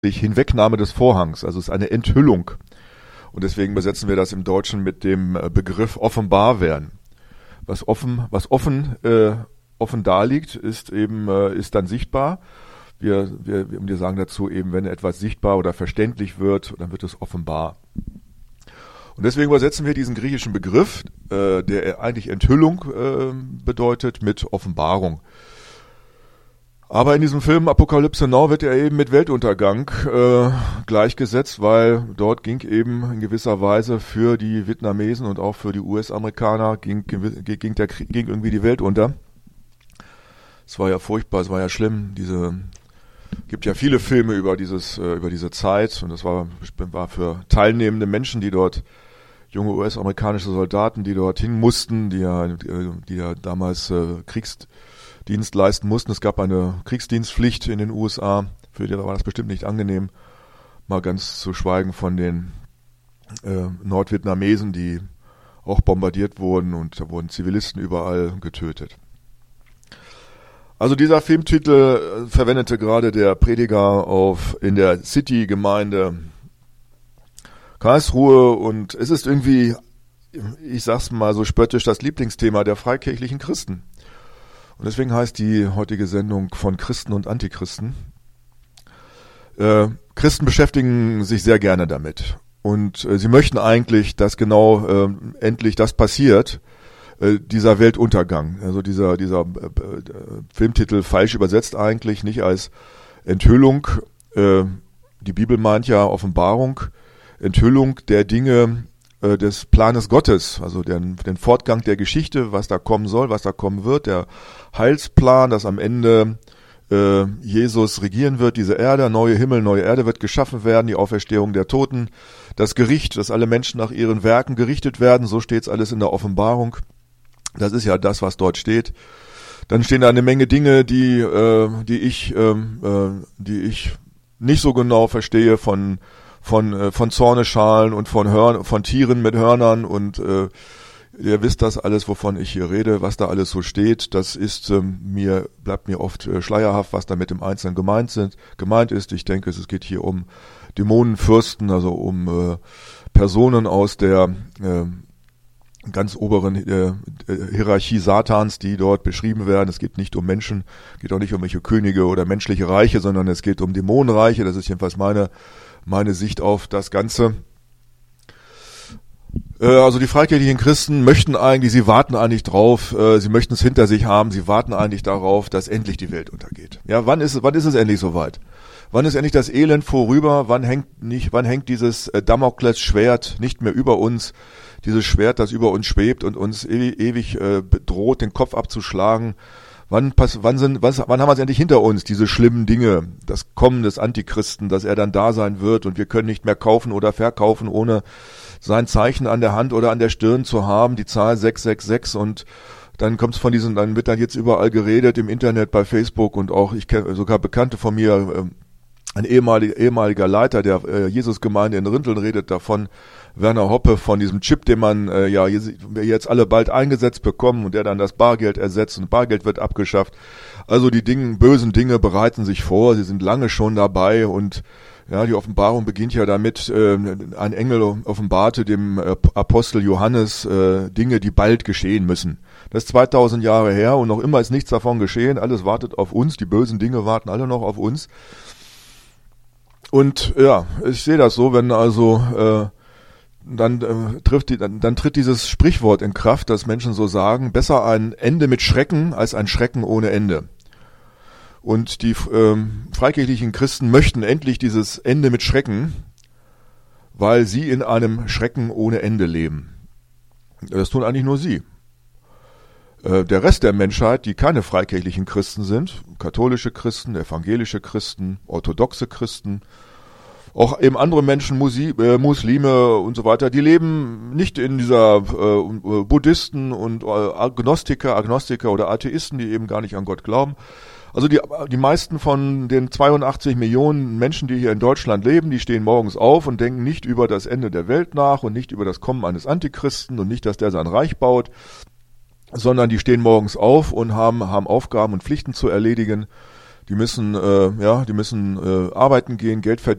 Hinwegnahme des Vorhangs, also es ist eine Enthüllung. Und deswegen besetzen wir das im Deutschen mit dem Begriff offenbar werden. Was offen da liegt, ist dann sichtbar. Wir sagen dazu eben, wenn etwas sichtbar oder verständlich wird, dann wird es offenbar. Und deswegen übersetzen wir diesen griechischen Begriff, der eigentlich Enthüllung bedeutet, mit Offenbarung. Aber in diesem Film Apokalypse Now wird er eben mit Weltuntergang gleichgesetzt, weil dort ging eben in gewisser Weise für die Vietnamesen und auch für die US-Amerikaner ging irgendwie die Welt unter. Es war ja furchtbar, es war ja schlimm. Gibt ja viele Filme über diese Zeit, und das war für teilnehmende Menschen, die dort junge US-amerikanische Soldaten, die dorthin mussten, die ja damals Kriegsdienst leisten mussten. Es gab eine Kriegsdienstpflicht in den USA, für die war das bestimmt nicht angenehm, mal ganz zu schweigen von den Nordvietnamesen, die auch bombardiert wurden, und da wurden Zivilisten überall getötet. Also dieser Filmtitel verwendete gerade der Prediger in der City-Gemeinde Karlsruhe, und es ist irgendwie, ich sag's mal so spöttisch, das Lieblingsthema der freikirchlichen Christen. Und deswegen heißt die heutige Sendung von Christen und Antichristen. Christen beschäftigen sich sehr gerne damit. Und sie möchten eigentlich, dass genau endlich das passiert, dieser Weltuntergang. Also dieser Filmtitel falsch übersetzt eigentlich, nicht als Enthüllung. Die Bibel meint ja Offenbarung, Enthüllung der Dinge des Planes Gottes, also den Fortgang der Geschichte, was da kommen soll, was da kommen wird, der Heilsplan, dass am Ende Jesus regieren wird, diese Erde, neue Himmel, neue Erde wird geschaffen werden, die Auferstehung der Toten, das Gericht, dass alle Menschen nach ihren Werken gerichtet werden, so steht's alles in der Offenbarung. Das ist ja das, was dort steht. Dann stehen da eine Menge Dinge, die ich nicht so genau verstehe, von Zorneschalen und von Tieren mit Hörnern, und ihr wisst das alles, wovon ich hier rede, was da alles so steht. Das ist bleibt mir oft schleierhaft, was da mit dem Einzelnen gemeint ist. Ich denke, es geht hier um Dämonenfürsten, also um Personen aus der ganz oberen Hierarchie Satans, die dort beschrieben werden. Es geht nicht um Menschen, geht auch nicht um welche Könige oder menschliche Reiche, sondern es geht um Dämonenreiche. Das ist jedenfalls meine Sicht auf das Ganze. Also die freikirchlichen Christen sie warten eigentlich drauf, sie möchten es hinter sich haben, sie warten eigentlich darauf, dass endlich die Welt untergeht. Ja, wann ist es endlich soweit? Wann ist endlich das Elend vorüber? Wann hängt dieses Damoklesschwert nicht mehr über uns? Dieses Schwert, das über uns schwebt und uns ewig bedroht, den Kopf abzuschlagen. Wann haben wir es endlich hinter uns, diese schlimmen Dinge, das Kommen des Antichristen, dass er dann da sein wird und wir können nicht mehr kaufen oder verkaufen, ohne sein Zeichen an der Hand oder an der Stirn zu haben, die Zahl 666, und dann dann wird dann jetzt überall geredet im Internet, bei Facebook, und auch ich kenne sogar Bekannte von mir, ein ehemaliger Leiter der Jesusgemeinde in Rinteln redet davon, Werner Hoppe, von diesem Chip, den man jetzt alle bald eingesetzt bekommen und der dann das Bargeld ersetzt, und Bargeld wird abgeschafft. Also die bösen Dinge bereiten sich vor, sie sind lange schon dabei, und ja, die Offenbarung beginnt ja damit, ein Engel offenbarte dem Apostel Johannes Dinge, die bald geschehen müssen. Das ist 2000 Jahre her und noch immer ist nichts davon geschehen, alles wartet auf uns, die bösen Dinge warten alle noch auf uns. Und ja, ich sehe das so, wenn also dann tritt dieses Sprichwort in Kraft, dass Menschen so sagen, besser ein Ende mit Schrecken als ein Schrecken ohne Ende. Und die freikirchlichen Christen möchten endlich dieses Ende mit Schrecken, weil sie in einem Schrecken ohne Ende leben. Das tun eigentlich nur sie. Der Rest der Menschheit, die keine freikirchlichen Christen sind, katholische Christen, evangelische Christen, orthodoxe Christen, auch eben andere Menschen, Muslime und so weiter, die leben nicht in dieser Buddhisten und Agnostiker oder Atheisten, die eben gar nicht an Gott glauben. Also die meisten von den 82 Millionen Menschen, die hier in Deutschland leben, die stehen morgens auf und denken nicht über das Ende der Welt nach und nicht über das Kommen eines Antichristen und nicht, dass der sein Reich baut, sondern die stehen morgens auf und haben Aufgaben und Pflichten zu erledigen. die müssen arbeiten gehen, Geld